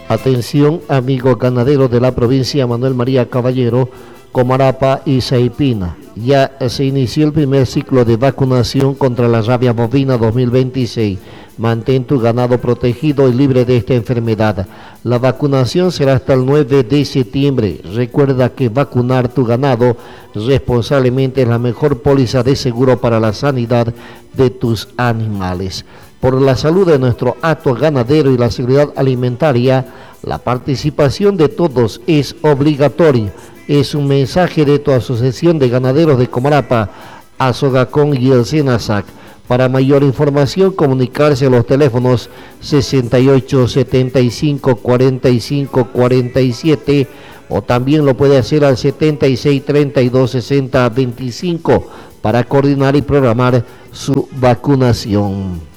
Atención, amigos ganaderos de la provincia Manuel María Caballero, Comarapa y Saipina. Ya se inició el primer ciclo de vacunación contra la rabia bovina 2026. Mantén tu ganado protegido y libre de esta enfermedad. La vacunación será hasta el 9 de septiembre. Recuerda que vacunar tu ganado responsablemente es la mejor póliza de seguro para la sanidad de tus animales. Por la salud de nuestro hato ganadero y la seguridad alimentaria, la participación de todos es obligatoria. Es un mensaje de tu Asociación de Ganaderos de Comarapa, Azogacón y el SENASAC. Para mayor información, comunicarse a los teléfonos 68 75 45 47 o también lo puede hacer al 76 32 60 25 para coordinar y programar su vacunación.